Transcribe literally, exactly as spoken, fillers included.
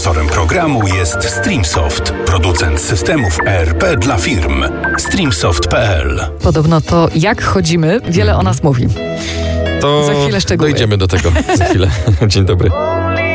Sponsorem programu jest Streamsoft, producent systemów E R P dla firm. streamsoft kropka p l. Podobno to jak chodzimy, wiele o nas mówi. To Za chwilę szczegóły. dojdziemy do tego za chwilę. Dzień dobry.